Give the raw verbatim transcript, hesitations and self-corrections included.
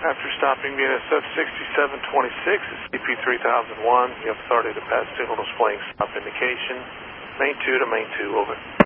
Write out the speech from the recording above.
After stopping B N S F sixty-seven twenty-six at C P three thousand one, you have authority to pass signal displaying stop indication. Main two to main two, over.